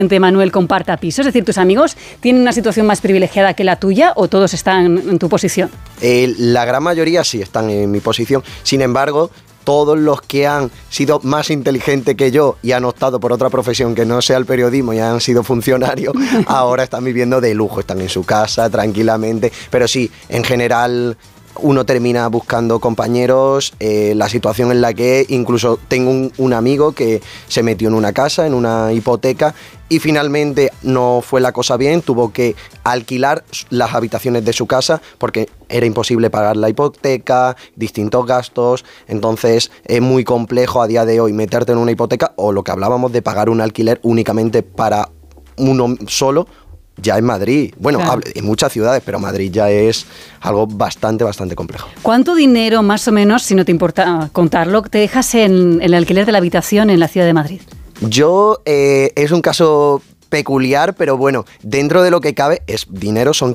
Manuel, comparta piso? Es decir, ¿tus amigos tienen una situación más privilegiada que la tuya o todos están en tu posición? La gran mayoría sí están en mi posición. Sin embargo, todos los que han sido más inteligentes que yo y han optado por otra profesión que no sea el periodismo y han sido funcionarios, ahora están viviendo de lujo, están en su casa tranquilamente. Pero sí, en general uno termina buscando compañeros, la situación en la que incluso tengo un amigo que se metió en una casa, en una hipoteca, y finalmente no fue la cosa bien, tuvo que alquilar las habitaciones de su casa porque era imposible pagar la hipoteca, distintos gastos. Entonces es muy complejo a día de hoy meterte en una hipoteca, o lo que hablábamos de pagar un alquiler únicamente para uno solo. Ya en Madrid, bueno, claro, en muchas ciudades, pero Madrid ya es algo bastante complejo. ¿Cuánto dinero, más o menos, si no te importa contarlo, te dejas en el alquiler de la habitación en la ciudad de Madrid? Yo, es un caso peculiar, pero bueno, dentro de lo que cabe es dinero, son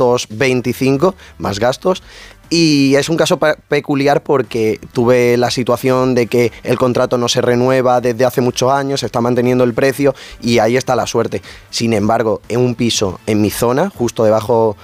525 más gastos. Y es un caso peculiar porque tuve la situación de que el contrato no se renueva desde hace muchos años, se está manteniendo el precio y ahí está la suerte. Sin embargo, en un piso en mi zona, justo debajo,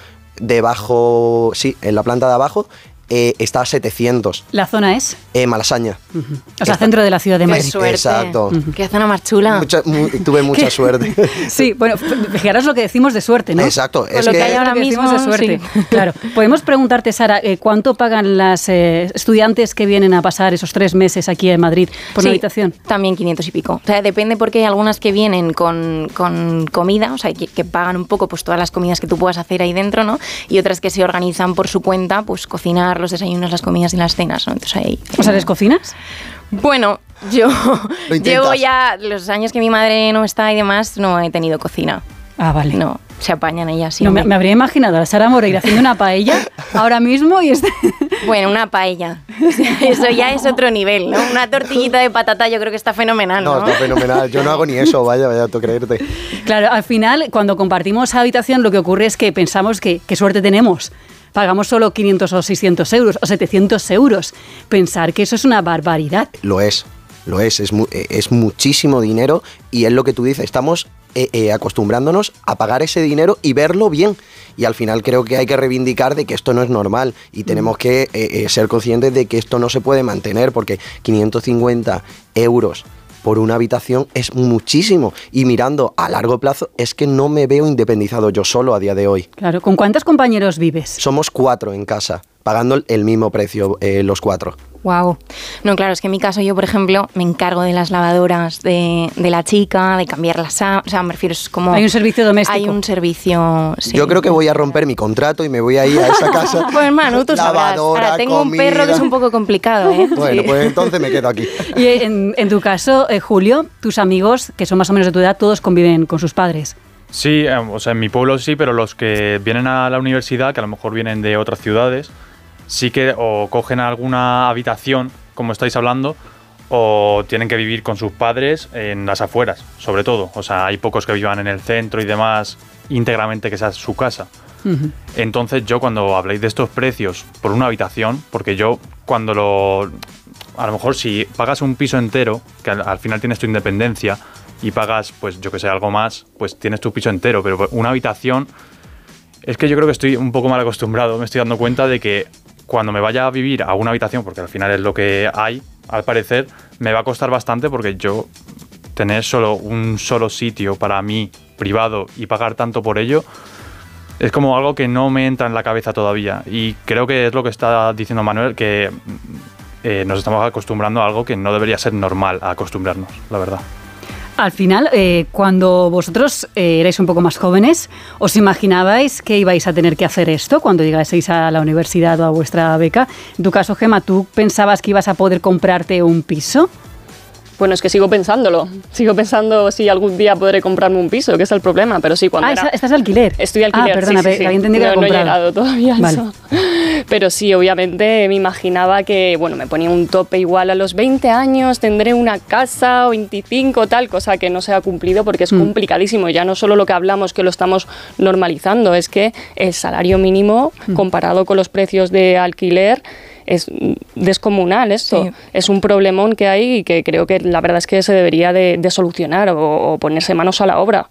sí, en la planta de abajo, está a 700. ¿La zona es? Malasaña. Uh-huh. O sea, centro de la ciudad de Madrid. ¡Qué suerte! Exacto. Uh-huh. ¡Qué zona más chula! Tuve mucha suerte. Sí, bueno, fijaros lo que decimos de suerte, ¿no? Exacto. Es lo que hay ahora mismo de suerte. Sí. Claro. Podemos preguntarte, Sara, ¿cuánto pagan las estudiantes que vienen a pasar esos 3 meses aquí en Madrid por una habitación? También 500 y pico. O sea, depende, porque hay algunas que vienen con comida, o sea, que pagan un poco pues todas las comidas que tú puedas hacer ahí dentro, ¿no? Y otras que se organizan por su cuenta, pues cocinar los desayunos, las comidas y las cenas, ¿no? Entonces ahí... O sea, ¿les cocinas? Bueno, yo llevo ya los años que mi madre no está y demás, no he tenido cocina. Ah, vale. No, se apañan ellas. Sí, no, me habría imaginado a Sara Moreira haciendo una paella ahora mismo y Bueno, una paella. Eso ya es otro nivel, ¿no? Una tortillita de patata yo creo que está fenomenal, ¿no? No, está fenomenal. Yo no hago ni eso, vaya, tú creerte. Claro, al final, cuando compartimos habitación, lo que ocurre es que pensamos que qué suerte tenemos. Pagamos solo 500 o 600 euros o 700 euros. Pensar que eso es una barbaridad. Lo es muchísimo dinero y es lo que tú dices, estamos acostumbrándonos a pagar ese dinero y verlo bien. Y al final creo que hay que reivindicar de que esto no es normal y tenemos que ser conscientes de que esto no se puede mantener, porque 550 euros por una habitación es muchísimo, y mirando a largo plazo es que no me veo independizado yo solo a día de hoy. Claro, ¿con cuántos compañeros vives? Somos 4 en casa, pagando el mismo precio los 4. Wow. No, claro, es que en mi caso yo, por ejemplo, me encargo de las lavadoras de la chica, de cambiar las sábanas, o sea, me refiero, es como... Hay un servicio doméstico. Hay un servicio, sí. Yo creo que voy a romper mi contrato y me voy a ir a esa casa. Pues Manu, tú sabrás. Ahora tengo comida. Un perro que es un poco complicado, ¿eh? Bueno, sí. Pues entonces me quedo aquí. Y en tu caso, Julio, tus amigos, que son más o menos de tu edad, todos conviven con sus padres. Sí, o sea, en mi pueblo sí, pero los que vienen a la universidad, que a lo mejor vienen de otras ciudades, sí que o cogen alguna habitación, como estáis hablando, o tienen que vivir con sus padres en las afueras, sobre todo. O sea, hay pocos que vivan en el centro y demás íntegramente, que sea su casa. Uh-huh. Entonces yo, cuando habléis de estos precios por una habitación, porque yo a lo mejor si pagas un piso entero, que al final tienes tu independencia y pagas, pues yo que sé, algo más, pues tienes tu piso entero, pero una habitación, es que yo creo que estoy un poco mal acostumbrado. Me estoy dando cuenta de que cuando me vaya a vivir a una habitación, porque al final es lo que hay, al parecer, me va a costar bastante, porque yo tener solo un solo sitio para mí, privado, y pagar tanto por ello, es como algo que no me entra en la cabeza todavía. Y creo que es lo que está diciendo Manuel, que nos estamos acostumbrando a algo que no debería ser normal a acostumbrarnos, la verdad. Al final, cuando vosotros erais un poco más jóvenes, ¿os imaginabais que ibais a tener que hacer esto cuando llegaseis a la universidad o a vuestra beca? En tu caso, Gemma, ¿tú pensabas que ibas a poder comprarte un piso? Bueno, es que sigo pensándolo. Sigo pensando si algún día podré comprarme un piso, que es el problema, pero sí, cuando ¿estás de alquiler? Estoy de alquiler, perdona, sí. Había entendido que no he llegado todavía a eso. Pero sí, obviamente me imaginaba que, bueno, me ponía un tope igual a los 20 años, tendré una casa, o 25, tal, cosa que no se ha cumplido porque es complicadísimo. Ya no solo lo que hablamos, que lo estamos normalizando, es que el salario mínimo, comparado con los precios de alquiler, es descomunal esto. Sí. Es un problemón que hay y que creo que la verdad es que se debería de solucionar o ponerse manos a la obra.